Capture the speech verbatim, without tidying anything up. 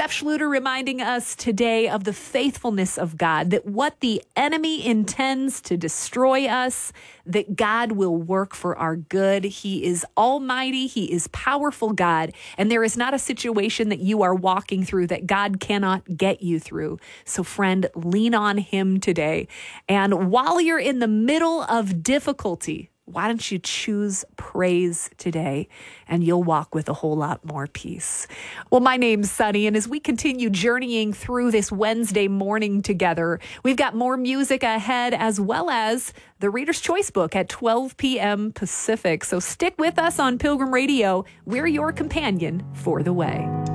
Seth Schluter reminding us today of the faithfulness of God, that what the enemy intends to destroy us, that God will work for our good. He is almighty. He is powerful God. And there is not a situation that you are walking through that God cannot get you through. So friend, lean on him today. And while you're in the middle of difficulty, why don't you choose praise today, and you'll walk with a whole lot more peace. Well, my name's Sunny, and as we continue journeying through this Wednesday morning together, we've got more music ahead, as well as the Reader's Choice book at twelve p.m. Pacific. So stick with us on Pilgrim Radio. We're your companion for the way.